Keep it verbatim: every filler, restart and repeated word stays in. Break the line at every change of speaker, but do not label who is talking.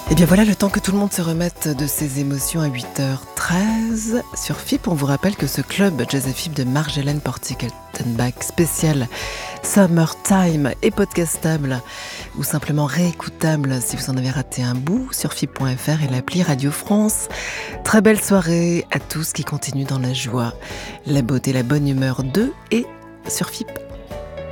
Et bien voilà, le temps que tout le monde se remette de ses émotions à huit heures treize. Sur F I P, on vous rappelle que ce club Jazz F I P de Marjolaine Portier-Kaltenbach spécial Summertime est podcastable ou simplement réécoutable si vous en avez raté un bout sur F I P point F R et l'appli Radio France. Très belle soirée à tous qui continuent dans la joie, la beauté, la bonne humeur de et sur F I P.